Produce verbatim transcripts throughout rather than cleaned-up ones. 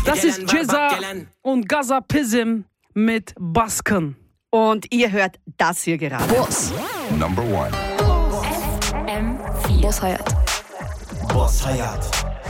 Das ist Jizza und Gazapism mit Basken. Und ihr hört das hier gerade. Boss. Number one. F M vier. Boss Hayat. Boss Hayat.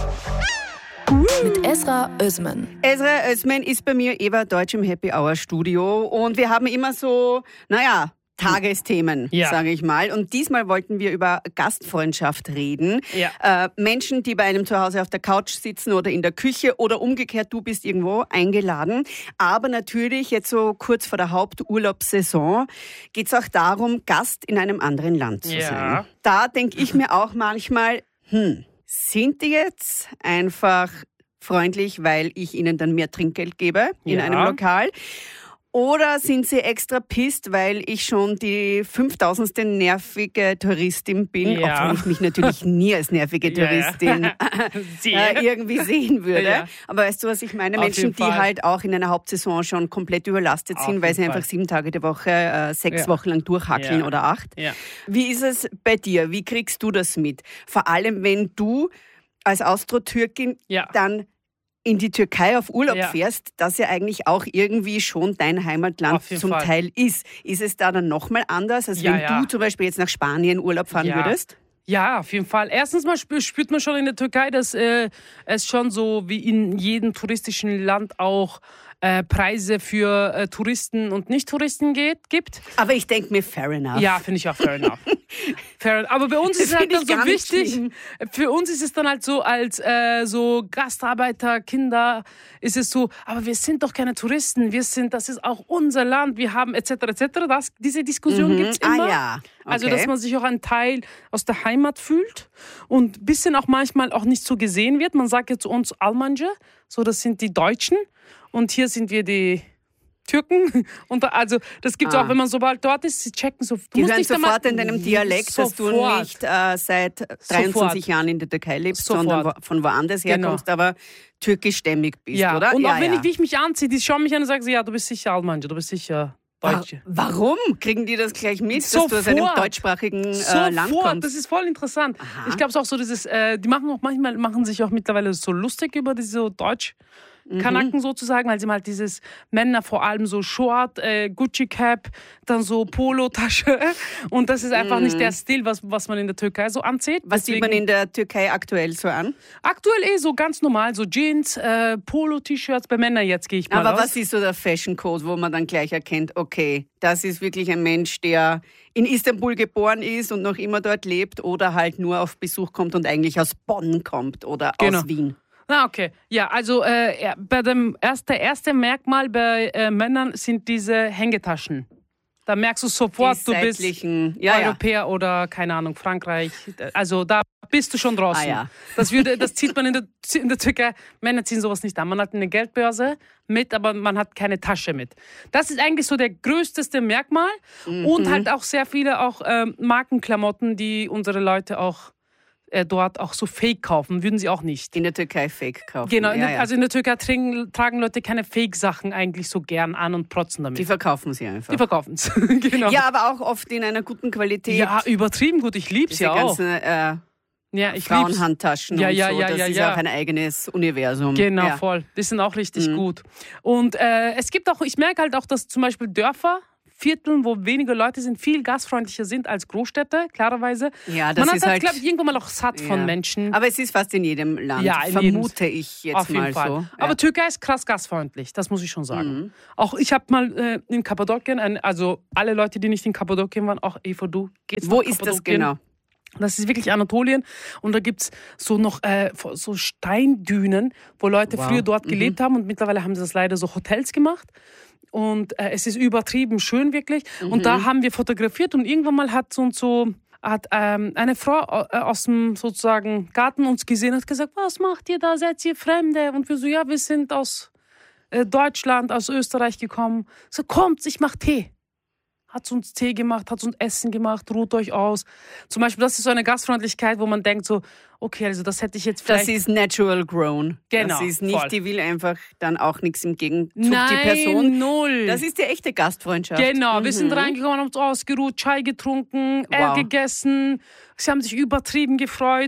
Mit Esra Özmen. Esra Özmen ist bei mir Eva Deutsch im Happy Hour Studio und wir haben immer so, naja, Tagesthemen, ja. sage ich mal. Und diesmal wollten wir über Gastfreundschaft reden. Ja. Äh, Menschen, die bei einem zu Hause auf der Couch sitzen oder in der Küche oder umgekehrt, du bist irgendwo eingeladen. Aber natürlich jetzt so kurz vor der Haupturlaubssaison geht es auch darum, Gast in einem anderen Land zu ja. sein. Da denke ich mir auch manchmal, hm, sind die jetzt einfach freundlich, weil ich ihnen dann mehr Trinkgeld gebe in ja. einem Lokal? Oder sind sie extra pisst, weil ich schon die fünftausendste nervige Touristin bin, ja. obwohl ich mich natürlich nie als nervige Touristin ja, ja. äh, irgendwie sehen würde. Ja. Aber weißt du, was ich meine? Auf Menschen, die Fall. halt auch in einer Hauptsaison schon komplett überlastet Auf sind, weil sie jeden einfach Fall. sieben Tage die Woche, äh, sechs Ja. Wochen lang durchhackeln Ja. oder acht. Ja. Wie ist es bei dir? Wie kriegst du das mit? Vor allem, wenn du als Austro-Türkin Ja. dann in die Türkei auf Urlaub Ja. fährst, das ja eigentlich auch irgendwie schon dein Heimatland Auf jeden zum Fall. Teil ist. Ist es da dann nochmal anders, als Ja, wenn ja. du zum Beispiel jetzt nach Spanien Urlaub fahren Ja. würdest? Ja, auf jeden Fall. Erstens mal spür, spürt man schon in der Türkei, dass äh, es schon so wie in jedem touristischen Land auch äh, Preise für äh, Touristen und Nicht-Touristen geht, gibt. Aber ich denke mir, fair enough. Ja, finde ich auch fair enough. fair enough. Aber bei uns ist es halt Find dann ich so gar nicht wichtig, schlimm. für uns ist es dann halt so, als äh, so Gastarbeiter, Kinder, ist es so, aber wir sind doch keine Touristen, wir sind, das ist auch unser Land, wir haben et cetera et cetera. Das, diese Diskussion Mhm. gibt's immer. Ah ja, okay. Also, dass man sich auch ein Teil aus der Heimat fühlt und ein bisschen auch manchmal auch nicht so gesehen wird. Man sagt ja zu uns Almancı, so das sind die Deutschen und hier sind wir die Türken. Und da, also das gibt es Ah. auch, wenn man sobald dort ist, sie checken so. Du Die musst hören nicht einmal- sofort in deinem Dialekt, dass du Sofort. nicht äh, seit dreiundzwanzig Sofort. Jahren in der Türkei lebst, Sofort. sondern wo, von woanders Genau. herkommst, aber türkischstämmig bist, Ja, oder? und ja, auch wenn ja. ich, wie ich mich anziehe, die schauen mich an und sagen, so, ja, du bist sicher Almancı, du bist sicher Deutsche. Wa- Warum? Kriegen die das gleich mit, dass Sofort. du aus einem deutschsprachigen äh, Land Sofort, kommst? das ist voll interessant. Aha. Ich glaube es auch so, dieses, äh, die machen auch manchmal, machen sich auch mittlerweile so lustig über diese so Deutsch. Kanaken sozusagen, weil sie mal dieses Männer vor allem so Short, äh, Gucci Cap, dann so Polo-Tasche und das ist einfach nicht der Stil, was, was man in der Türkei so anzieht. Was sieht man in der Türkei aktuell so an? Aktuell eh so ganz normal, so Jeans, äh, Polo-T-Shirts, bei Männern jetzt gehe ich mal Aber aus. was ist so der Fashion Code, wo man dann gleich erkennt, okay, das ist wirklich ein Mensch, der in Istanbul geboren ist und noch immer dort lebt oder halt nur auf Besuch kommt und eigentlich aus Bonn kommt oder Genau. aus Wien? Ah, okay. Ja, also äh, ja, bei dem erste, erste Merkmal bei äh, Männern sind diese Hängetaschen. Da merkst du sofort, Die du bist seitlichen- ja, ja. Europäer oder, keine Ahnung, Frankreich. Also da bist du schon draußen. Ah, ja. Das, würde, das zieht man in der, in der Türkei. Männer ziehen sowas nicht an. Man hat eine Geldbörse mit, aber man hat keine Tasche mit. Das ist eigentlich so der größte Merkmal. Mhm. Und halt auch sehr viele auch ähm, Markenklamotten, die unsere Leute auch äh, dort auch so fake kaufen. Würden sie auch nicht. In der Türkei Fake kaufen. Genau, in ja, der, ja. also in der Türkei tragen, tragen Leute keine Fake-Sachen eigentlich so gern an und protzen damit. Die verkaufen sie einfach. Die verkaufen es. Genau. Ja, aber auch oft in einer guten Qualität. Ja, übertrieben gut. Ich lieb's Diese ja auch. ganzen äh, Ja, ich lieb's. Frauenhandtaschen Ja, und ja, so. ja, das ja, ist ja. auch ein eigenes Universum. Genau, ja. voll. Die sind auch richtig gut. Und äh, es gibt auch, ich merke halt auch, dass zum Beispiel Dörfer, Vierteln, wo weniger Leute sind, viel gastfreundlicher sind als Großstädte, klarerweise. Ja, das Man ist hat halt- glaube ich, irgendwann mal auch satt von Ja. Menschen. Aber es ist fast in jedem Land, Ja, in vermute ich jetzt Auf jeden mal Fall. so. Ja. Aber Türkei ist krass gastfreundlich, das muss ich schon sagen. Mhm. Auch ich habe mal äh, in Kappadokien, ein, also alle Leute, die nicht in Kappadokien waren, auch Eva, du gehst Wo nach ist das Kappadokien. genau? Das ist wirklich Anatolien und da gibt es so noch äh, so Steindünen, wo Leute Wow. früher dort gelebt haben und mittlerweile haben sie das leider so Hotels gemacht. Und äh, es ist übertrieben schön wirklich. Und da haben wir fotografiert und irgendwann mal hat so und so hat ähm, eine Frau äh, aus dem sozusagen Garten uns gesehen und hat gesagt, was macht ihr da, seid ihr Fremde? Und wir so, ja, wir sind aus äh, Deutschland, aus Österreich gekommen. So, kommt, ich mach Tee. Hat uns Tee gemacht, hat uns Essen gemacht, ruht euch aus. Zum Beispiel, das ist so eine Gastfreundlichkeit, wo man denkt so, okay, also das hätte ich jetzt vielleicht... Das ist natural grown. Genau, Das ist nicht, voll. die will einfach dann auch nichts im Gegenzug, Nein, die Person. null. Das ist die echte Gastfreundschaft. Genau, wir Mhm. sind reingekommen, haben uns ausgeruht, Chai getrunken, Wow. äh, gegessen. Sie haben sich übertrieben gefreut.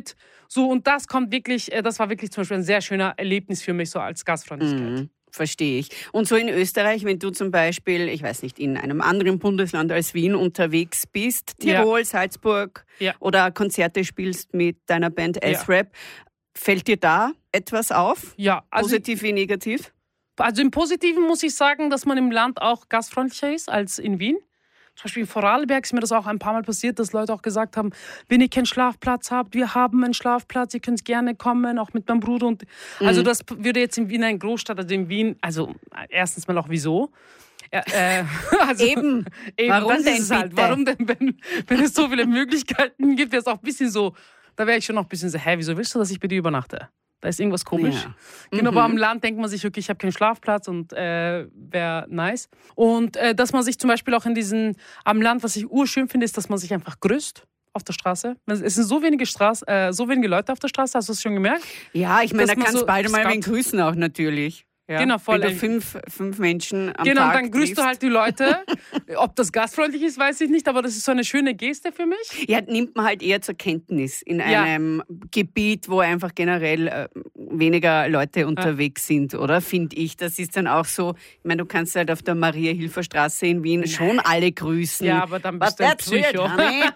So, und das kommt wirklich, äh, das war wirklich zum Beispiel ein sehr schöner Erlebnis für mich, so als Gastfreundlichkeit. Mhm. Verstehe ich. Und so in Österreich, wenn du zum Beispiel, ich weiß nicht, in einem anderen Bundesland als Wien unterwegs bist, Tirol, ja. Salzburg ja. oder Konzerte spielst mit deiner Band S-Rap, ja. fällt dir da etwas auf? Ja. Also positiv wie negativ? Also im Positiven muss ich sagen, dass man im Land auch gastfreundlicher ist als in Wien. Zum Beispiel in Vorarlberg ist mir das auch ein paar Mal passiert, dass Leute auch gesagt haben, wenn ihr keinen Schlafplatz habt, wir haben einen Schlafplatz, ihr könnt gerne kommen, auch mit meinem Bruder. Und mhm. Also das würde jetzt in Wien, eine Großstadt, also in Wien, also erstens mal auch wieso. Ja, äh, also, eben. eben. Warum das denn ist es halt. Warum denn, wenn, wenn es so viele Möglichkeiten gibt, wäre es auch ein bisschen so, da wäre ich schon noch ein bisschen so, hä, wieso willst du, dass ich bei dir übernachte? Da ist irgendwas komisch. Ja. Genau, mhm. aber am Land denkt man sich, okay, ich habe keinen Schlafplatz und äh, wäre nice. Und äh, dass man sich zum Beispiel auch in diesen, am Land, was ich urschön finde, ist, dass man sich einfach grüßt auf der Straße. Es sind so wenige, Straße, äh, so wenige Leute auf der Straße, hast du es schon gemerkt? Ja, ich meine, da kannst du so beide mal wen grüßen auch natürlich. Ja. Genau, voll. Wenn du fünf, fünf Menschen am genau, Tag und dann grüßt triffst. du halt die Leute. Ob das gastfreundlich ist, weiß ich nicht, aber das ist so eine schöne Geste für mich. Ja, nimmt man halt eher zur Kenntnis in ja. einem Gebiet, wo einfach generell äh, weniger Leute unterwegs ja. sind, oder? Finde ich. Das ist dann auch so, ich meine, du kannst halt auf der Maria-Hilfer-Straße in Wien Nein. schon alle grüßen. Ja, aber dann bist du ein Psycho.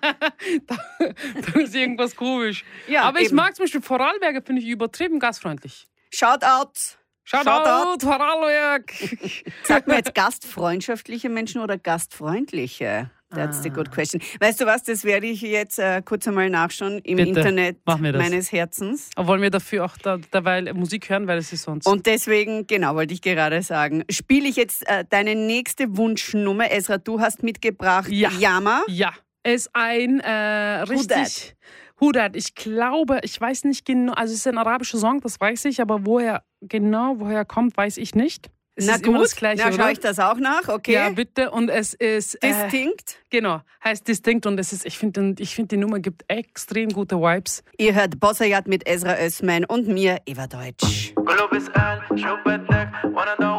da, da ist irgendwas komisch. Ja, aber eben. Ich mag zum Beispiel Vorarlberger, finde ich übertrieben gastfreundlich. Shoutout! Shoutout, Vorarlberg! Sag mir jetzt gastfreundschaftliche Menschen oder gastfreundliche? That's ah. the good question. Weißt du was, das werde ich jetzt äh, kurz einmal nachschauen im Bitte, Internet meines Herzens. Aber wollen wir dafür auch da, dabei Musik hören, weil es ist sonst... Und deswegen, genau, wollte ich gerade sagen, spiele ich jetzt äh, deine nächste Wunschnummer. Esra, du hast mitgebracht ja. Yama. Ja, ist ein äh, richtig... Hudat, ich glaube, ich weiß nicht genau, also es ist ein arabischer Song, das weiß ich, aber woher genau, woher kommt, weiß ich nicht. Es Na ist gut, immer das Gleiche, na schaue ich das auch nach, okay. Ja, bitte, und es ist... Distinct? Äh, genau, heißt Distinct und es ist, ich finde, ich find, die Nummer gibt extrem gute Vibes. Ihr hört Boss Hayat mit Ezra Özmen und mir, Eva Deutsch.